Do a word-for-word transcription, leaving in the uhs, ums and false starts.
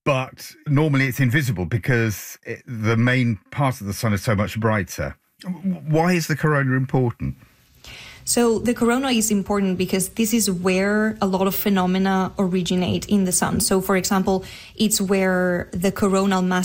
but normally it's invisible because it, the main part of the sun is so much brighter. Why is the corona important? So the corona is important because this is where a lot of phenomena originate in the sun. So, for example, it's where the coronal mass